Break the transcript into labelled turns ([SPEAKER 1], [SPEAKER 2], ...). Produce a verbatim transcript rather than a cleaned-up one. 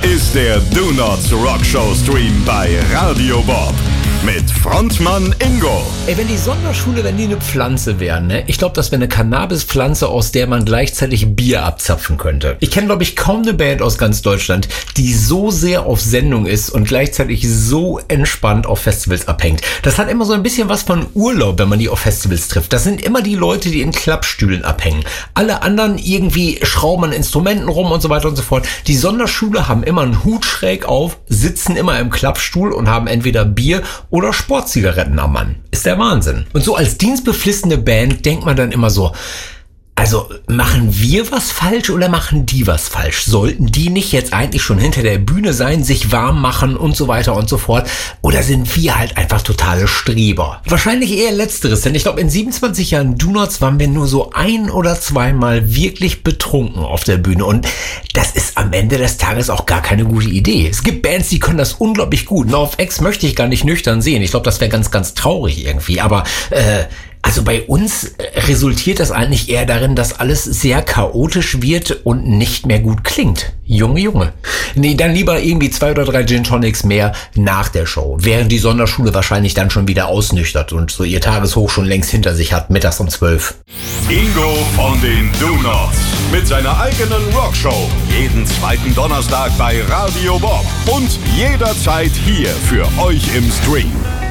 [SPEAKER 1] ist der Do Nots Rock Show Stream bei Radio Bob mit Frontmann Ingo.
[SPEAKER 2] Ey, wenn die Sonderschule, wenn die eine Pflanze wären, ne? Ich glaube, das wäre eine Cannabispflanze, aus der man gleichzeitig Bier abzapfen könnte. Ich kenne, glaube ich, kaum eine Band aus ganz Deutschland, die so sehr auf Sendung ist und gleichzeitig so entspannt auf Festivals abhängt. Das hat immer so ein bisschen was von Urlaub, wenn man die auf Festivals trifft. Das sind immer die Leute, die in Klappstühlen abhängen. Alle anderen irgendwie schrauben an Instrumenten rum und so weiter und so fort. Die Sonderschule haben immer einen Hut schräg auf, sitzen immer im Klappstuhl und haben entweder Bier oder Sportzigaretten am Mann. Ist der Wahnsinn. Und so als dienstbeflissene Band denkt man dann immer so, also machen wir was falsch oder machen die was falsch? Sollten die nicht jetzt eigentlich schon hinter der Bühne sein, sich warm machen und so weiter und so fort? Oder sind wir halt einfach totale Streber? Wahrscheinlich eher Letzteres, denn ich glaube, in siebenundzwanzig Jahren Do Nots waren wir nur so ein- oder zweimal wirklich betrunken auf der Bühne. Und das ist am Ende des Tages auch gar keine gute Idee. Es gibt Bands, die können das unglaublich gut. NoFX möchte ich gar nicht nüchtern sehen. Ich glaube, das wäre ganz, ganz traurig irgendwie. Aber äh, Also bei uns resultiert das eigentlich eher darin, dass alles sehr chaotisch wird und nicht mehr gut klingt. Junge, Junge. Nee, dann lieber irgendwie zwei oder drei Gin Tonics mehr nach der Show, während die Sonderschule wahrscheinlich dann schon wieder ausnüchtert und so ihr Tageshoch schon längst hinter sich hat, mittags um zwölf.
[SPEAKER 1] Ingo von den Do Nots mit seiner eigenen Rockshow. Jeden zweiten Donnerstag bei Radio Bob und jederzeit hier für euch im Stream.